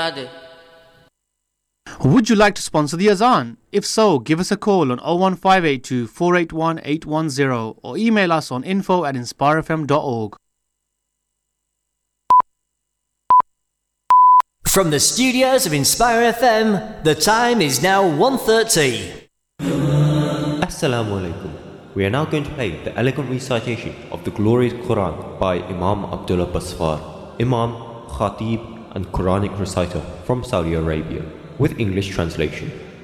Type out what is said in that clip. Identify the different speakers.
Speaker 1: They.
Speaker 2: Would you like to sponsor the Azan? If so, give us a call on 01582 481 810 or email us on info@inspirefm.org.
Speaker 3: From the studios of Inspire FM, the time is now 1:30.
Speaker 4: Assalamu alaikum. We are now going to play the elegant recitation of the glorious Quran by Imam Abdullah Basfar, Imam, Khatib and Quranic reciter from Saudi Arabia, with English translation.